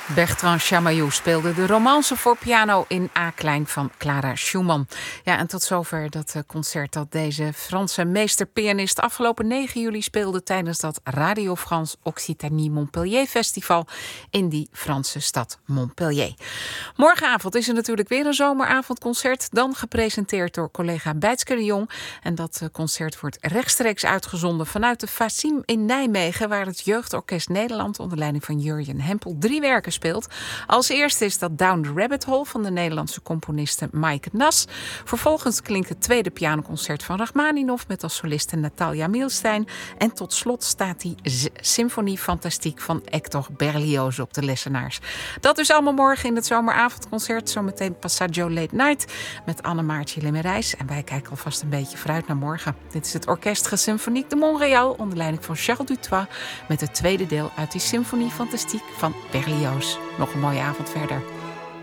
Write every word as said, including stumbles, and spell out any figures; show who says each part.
Speaker 1: Bertrand Chamayou speelde de romance voor piano in A-klein van Clara Schumann. Ja, en tot zover dat concert dat deze Franse meesterpianist afgelopen negen juli speelde tijdens dat Radio France Occitanie Montpellier Festival in die Franse stad Montpellier. Morgenavond is er natuurlijk weer een zomeravondconcert, dan gepresenteerd door collega Bijtske de Jong. En dat concert wordt rechtstreeks uitgezonden vanuit de Facim in Nijmegen, waar het Jeugdorkest Nederland onder leiding van Jurjen Hempel drie werken speelt. Als eerste is dat Down the Rabbit Hole van de Nederlandse componiste Maaike Nas. Vervolgens klinkt het tweede pianoconcert van Rachmaninov met als soliste Natalia Mielstein. En tot slot staat die z- Symfonie Fantastiek van Hector Berlioz op de lessenaars. Dat is allemaal morgen in het zomeravondconcert. Zometeen Passaggio Late Night met Anne-Maartje Limmerijs. En wij kijken alvast een beetje vooruit naar morgen. Dit is het Orchestre Symphonique de Montréal onder leiding van Charles Dutoit met het tweede deel uit die Symfonie Fantastiek van Berlioz. Nog een mooie avond verder.